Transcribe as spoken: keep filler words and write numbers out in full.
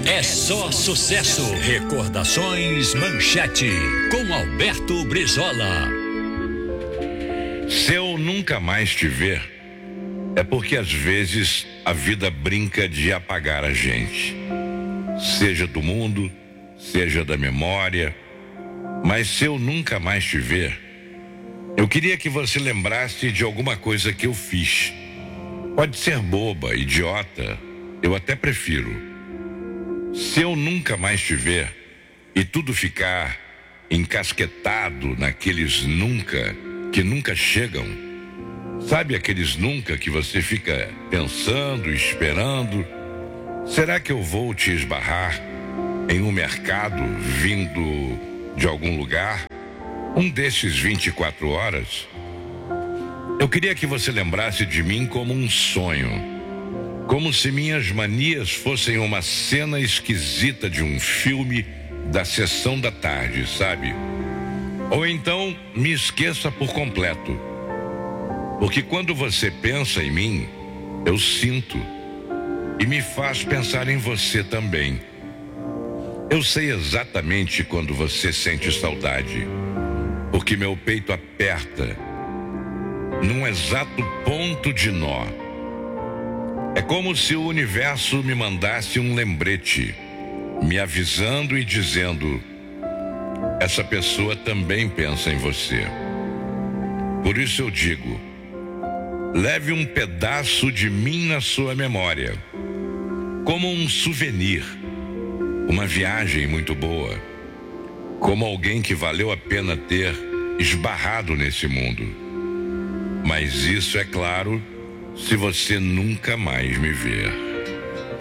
É só sucesso. Recordações Manchete com Alberto Brizola. Se eu nunca mais te ver, é porque às vezes a vida brinca de apagar a gente. Seja do mundo, seja da memória. Mas se eu nunca mais te ver, eu queria que você lembrasse de alguma coisa que eu fiz. Pode ser boba, idiota, eu até prefiro. Se eu nunca mais te ver e tudo ficar encasquetado naqueles nunca que nunca chegam, sabe aqueles nunca que você fica pensando, esperando? Será que eu vou te esbarrar em um mercado vindo de algum lugar? Um desses vinte e quatro horas? Eu queria que você lembrasse de mim como um sonho. Como se minhas manias fossem uma cena esquisita de um filme da sessão da tarde, sabe? Ou então me esqueça por completo. Porque quando você pensa em mim, eu sinto. E me faz pensar em você também. Eu sei exatamente quando você sente saudade. Porque meu peito aperta num exato ponto de nó. É como se o universo me mandasse um lembrete, me avisando e dizendo: essa pessoa também pensa em você. Por isso eu digo, leve um pedaço de mim na sua memória, como um souvenir, uma viagem muito boa, como alguém que valeu a pena ter esbarrado nesse mundo. Mas isso é claro, se você nunca mais me ver.